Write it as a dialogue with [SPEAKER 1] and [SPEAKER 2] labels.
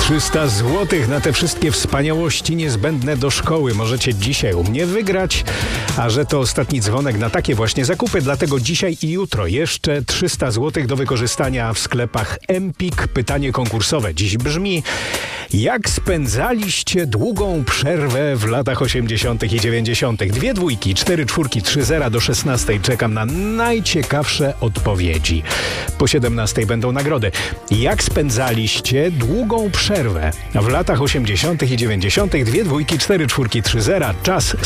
[SPEAKER 1] 300 zł na te wszystkie wspaniałości niezbędne do szkoły możecie dzisiaj u mnie wygrać, a że to ostatni dzwonek na takie właśnie zakupy, dlatego dzisiaj i jutro jeszcze 300 zł do wykorzystania w sklepach Empik. Pytanie konkursowe dziś brzmi: jak spędzaliście długą przerwę w latach 80. i 90.? 2 dwójki, 4 czwórki, 3 zera do 16. Czekam na najciekawsze odpowiedzi. Po 17 będą nagrody. Jak spędzaliście długą przerwę w latach 80. i 90.? 2 dwójki, 4 czwórki, 3 zera. Czas